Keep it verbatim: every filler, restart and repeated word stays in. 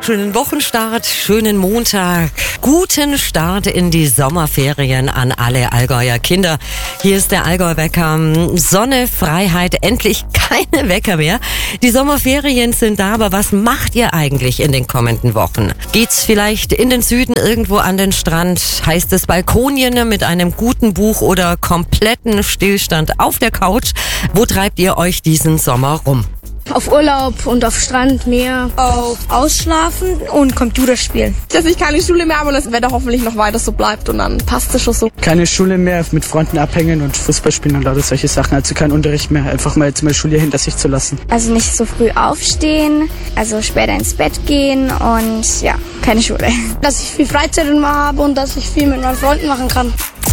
Schönen Wochenstart, schönen Montag, guten Start in die Sommerferien an alle Allgäuer Kinder. Hier ist der Allgäu-Wecker. Sonne, Freiheit, endlich keine Wecker mehr. Die Sommerferien sind da, aber was macht ihr eigentlich in den kommenden Wochen? Geht's vielleicht in den Süden irgendwo an den Strand? Heißt es Balkonien mit einem guten Buch oder kompletten Stillstand auf der Couch? Wo treibt ihr euch diesen Sommer rum? Auf Urlaub und auf Strand, Meer. Auf Ausschlafen und Computerspielen. Dass ich keine Schule mehr habe und das Wetter hoffentlich noch weiter so bleibt und dann passt es schon so. Keine Schule mehr, mit Freunden abhängen und Fußball spielen und lauter solche Sachen. Also kein Unterricht mehr, einfach mal zum Schule hinter sich zu lassen. Also nicht so früh aufstehen, also später ins Bett gehen und ja, keine Schule. Dass ich viel Freizeit immer habe und dass ich viel mit meinen Freunden machen kann.